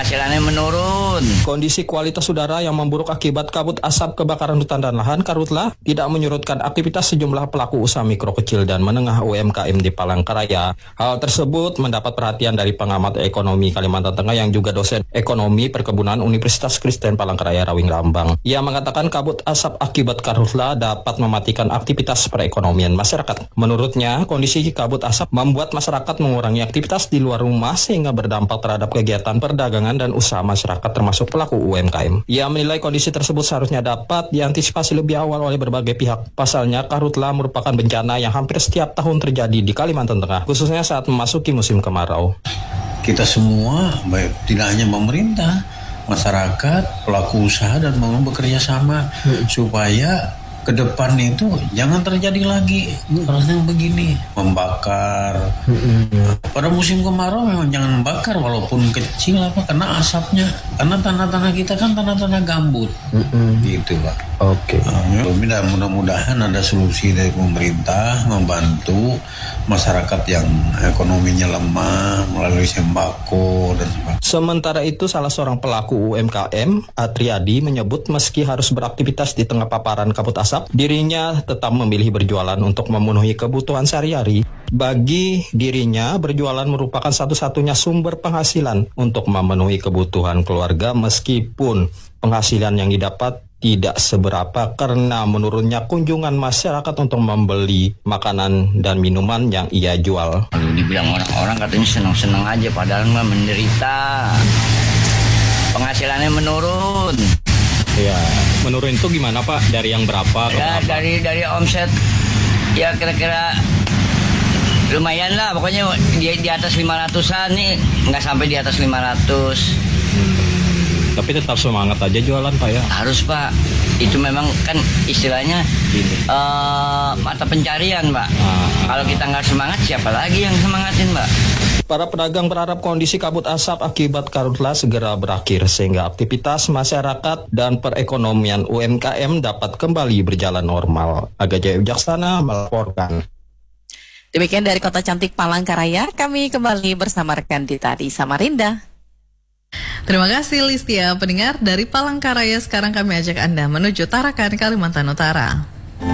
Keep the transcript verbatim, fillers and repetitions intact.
penghasilannya menurun. Kondisi kualitas udara yang memburuk akibat kabut asap kebakaran hutan dan lahan karhutla tidak menyurutkan aktivitas sejumlah pelaku usaha mikro kecil dan menengah U M K M di Palangkaraya. Hal tersebut mendapat perhatian dari pengamat ekonomi Kalimantan Tengah yang juga dosen ekonomi perkebunan Universitas Kristen Palangkaraya Rawing Rambang. Ia mengatakan kabut asap akibat karhutla dapat mematikan aktivitas perekonomian masyarakat. Menurutnya, kondisi kabut asap membuat masyarakat mengurangi aktivitas di luar rumah sehingga berdampak terhadap kegiatan perdagangan dan usaha masyarakat termasuk pelaku U M K M. Ia menilai kondisi tersebut seharusnya dapat diantisipasi lebih awal oleh berbagai pihak. Pasalnya, karhutla merupakan bencana yang hampir setiap tahun terjadi di Kalimantan Tengah, khususnya saat memasuki musim kemarau. Kita semua, baik tidak hanya pemerintah, masyarakat, pelaku usaha dan mau bekerja sama hmm. supaya ke depan itu jangan terjadi lagi hal yang begini, membakar. Hmm. Pada musim kemarau memang jangan membakar walaupun kecil apa karena asapnya, karena tanah-tanah kita kan tanah-tanah gambut. Hmm. Gitu Pak. Oke. Okay. Nah, mudah-mudahan ada solusi dari pemerintah membantu masyarakat yang ekonominya lemah melalui sembako dan sebagainya. Sementara itu, salah seorang pelaku U M K M, Atriadi, menyebut meski harus beraktivitas di tengah paparan kabut asap, dirinya tetap memilih berjualan untuk memenuhi kebutuhan sehari-hari. Bagi dirinya, berjualan merupakan satu-satunya sumber penghasilan untuk memenuhi kebutuhan keluarga meskipun penghasilan yang didapat tidak seberapa karena menurunnya kunjungan masyarakat untuk membeli makanan dan minuman yang ia jual. Lalu dibilang orang-orang katanya senang-senang aja padahal mah menderita. Penghasilannya menurun. Ya, menurun itu gimana Pak? Dari yang berapa ke ya, berapa? dari dari omset ya kira-kira lumayan lah, pokoknya di, di atas lima ratusan nih, nggak sampai di atas lima ratus. Hmm. Tapi tetap semangat aja jualan Pak ya? Harus Pak, itu memang kan istilahnya uh, mata pencarian Pak. Ah. Kalau kita nggak semangat, siapa lagi yang semangatin Pak? Para pedagang berharap kondisi kabut asap akibat karhutla segera berakhir sehingga aktivitas masyarakat dan perekonomian U M K M dapat kembali berjalan normal. Aga Jaya Wijaksana melaporkan. Demikian dari Kota Cantik Palangkaraya, kami kembali bersama rekan Dita di Samarinda. Terima kasih Listia. Pendengar dari Palangkaraya, sekarang kami ajak Anda menuju Tarakan, Kalimantan Utara.